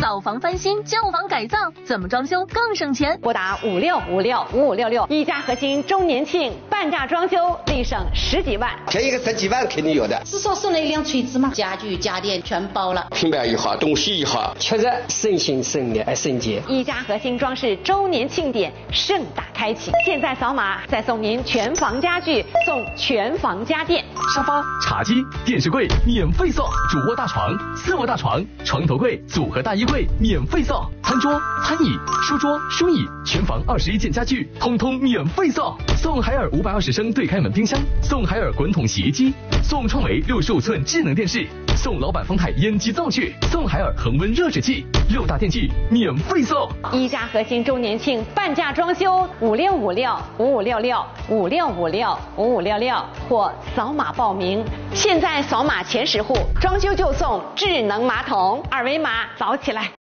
老房翻新、旧房改造，怎么装修更省钱？ 拨打56565566，一家核心周年庆半价装修，立省10几万， 便宜个10几万肯定有的。 至少送了一辆锤子嘛，家具家电全包了， 平板一好，东西一好， 确实省心省力省钱。 一家核心装饰周年庆典盛大开启，现在扫码再送您全房家具，送全房家电， 沙发、茶几、电视柜免费送，主卧大床、次卧大床、床头柜组合大衣柜免费送，餐桌、餐椅、书桌、书椅，全房21件家具通通免费送，送海尔520升对开门冰箱，送海尔滚筒洗衣机，送创维65寸智能电视，送老板丰泰烟机灶具，送海尔恒温热水器，6大电器免费送。 一家核心周年庆半价装修，5656556656565566或扫码报名。现在扫码前10户，装修就送智能马桶，二维码扫起来。